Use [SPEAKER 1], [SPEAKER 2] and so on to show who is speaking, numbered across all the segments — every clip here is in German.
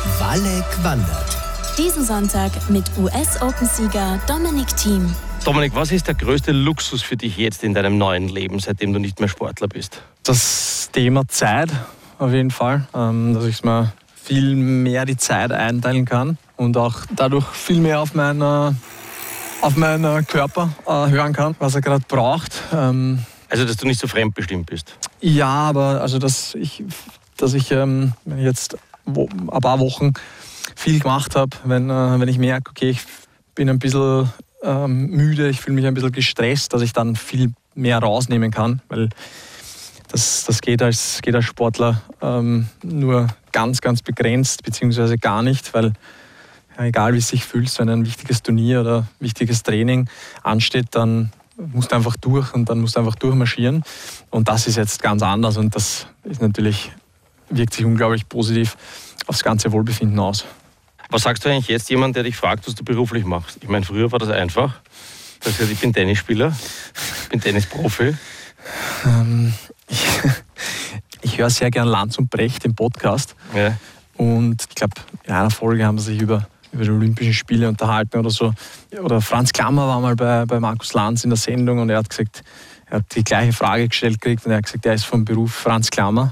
[SPEAKER 1] Walleck wandert.
[SPEAKER 2] Diesen Sonntag mit US-Open-Sieger Dominic Thiem.
[SPEAKER 3] Dominik, was ist der größte Luxus für dich jetzt in deinem neuen Leben, seitdem du nicht mehr Sportler bist?
[SPEAKER 4] Das Thema Zeit auf jeden Fall, dass ich mir viel mehr die Zeit einteilen kann und auch dadurch viel mehr auf meinen Körper hören kann, was er gerade braucht.
[SPEAKER 3] Also, dass du nicht so fremdbestimmt bist?
[SPEAKER 4] Ja, aber also dass ich wenn ich jetzt ein paar Wochen viel gemacht habe, wenn ich merke, okay, ich bin ein bisschen müde, ich fühle mich ein bisschen gestresst, dass ich dann viel mehr rausnehmen kann, weil das geht als Sportler nur ganz, ganz begrenzt, beziehungsweise gar nicht, weil egal wie es sich fühlt, wenn ein wichtiges Turnier oder wichtiges Training ansteht, dann musst du einfach durch und dann musst du einfach durchmarschieren. Und das ist jetzt ganz anders und das ist natürlich, wirkt sich unglaublich positiv aufs ganze Wohlbefinden aus.
[SPEAKER 3] Was sagst du eigentlich jetzt jemand, der dich fragt, was du beruflich machst? Ich meine, früher war das einfach. Du hast gesagt, ich bin Tennisspieler, ich bin Tennisprofi.
[SPEAKER 4] Ich höre sehr gern Lanz und Brecht im Podcast.
[SPEAKER 3] Ja.
[SPEAKER 4] Und ich glaube, in einer Folge haben sie sich über die Olympischen Spiele unterhalten oder so. Oder Franz Klammer war mal bei Markus Lanz in der Sendung und er hat gesagt, er hat die gleiche Frage gestellt gekriegt und er hat gesagt, er ist vom Beruf Franz Klammer.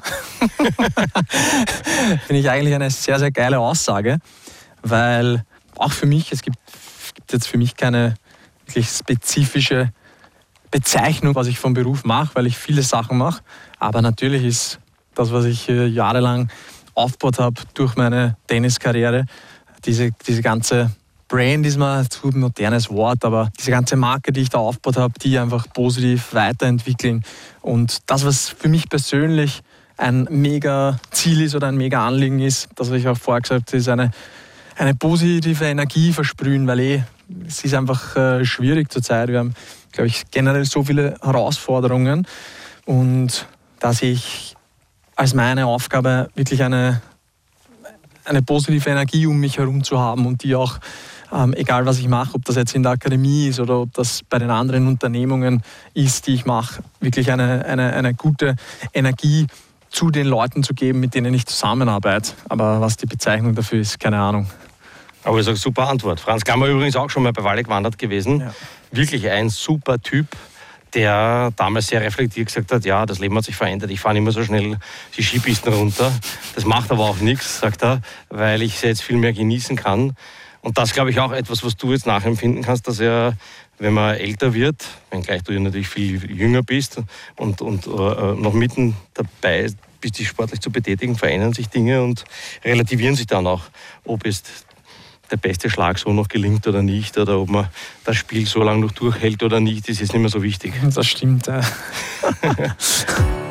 [SPEAKER 4] Finde ich eigentlich eine sehr, sehr geile Aussage, weil auch für mich, es gibt jetzt für mich keine wirklich spezifische Bezeichnung, was ich vom Beruf mache, weil ich viele Sachen mache. Aber natürlich ist das, was ich jahrelang aufgebaut habe durch meine Tenniskarriere, diese ganze Brand ist mal ein zu modernes Wort, aber diese ganze Marke, die ich da aufgebaut habe, die einfach positiv weiterentwickeln. Und das, was für mich persönlich ein mega Ziel ist oder ein mega Anliegen ist, das, was ich auch vorher gesagt habe, ist eine positive Energie versprühen, weil es ist einfach schwierig zurzeit. Wir haben, glaube ich, generell so viele Herausforderungen und da sehe ich als meine Aufgabe wirklich eine positive Energie um mich herum zu haben und die auch, egal was ich mache, ob das jetzt in der Akademie ist oder ob das bei den anderen Unternehmungen ist, die ich mache, wirklich eine gute Energie zu den Leuten zu geben, mit denen ich zusammenarbeite. Aber was die Bezeichnung dafür ist, keine Ahnung.
[SPEAKER 3] Aber das ist eine super Antwort. Franz Klammer übrigens auch schon mal bei Walleck wandert gewesen. Ja. Wirklich ein super Typ, der damals sehr reflektiert gesagt hat, ja, das Leben hat sich verändert, ich fahre nicht mehr so schnell die Skipisten runter. Das macht aber auch nichts, sagt er, weil ich es jetzt viel mehr genießen kann. Und das, glaube ich, auch etwas, was du jetzt nachempfinden kannst, dass er, wenn man älter wird, wenngleich du ja natürlich viel jünger bist und noch mitten dabei bist, dich sportlich zu betätigen, verändern sich Dinge und relativieren sich dann auch, ob es der beste Schlag so noch gelingt oder nicht, oder ob man das Spiel so lange noch durchhält oder nicht, ist jetzt nicht mehr so wichtig.
[SPEAKER 4] Das stimmt, ja.